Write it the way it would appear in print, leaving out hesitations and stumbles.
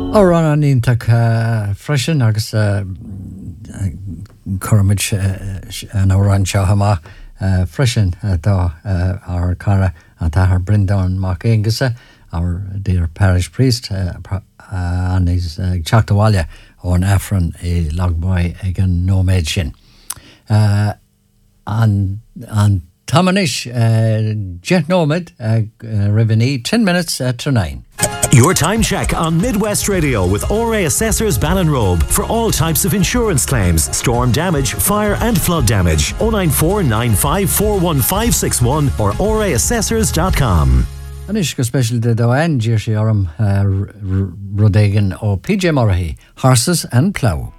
Órán an ionach freisin agus chumid an órán seo hamá freisin dá ar cara an tathair Brendan Mac Aingasa, our dear parish priest, and his teachtaháile ón Afran I Lagboy ag an nóméid sin. An Tamanish Jet Nomad Rivini 10 minutes to 9. Your time check on Midwest Radio with ORA Assessors Ballinrobe for all types of insurance claims, storm damage, fire and flood damage. 094 9541561 or oraassessors.com. Anish go special de doan Jersey Oram Rodegan or PJ Morahy, Horses and Plough.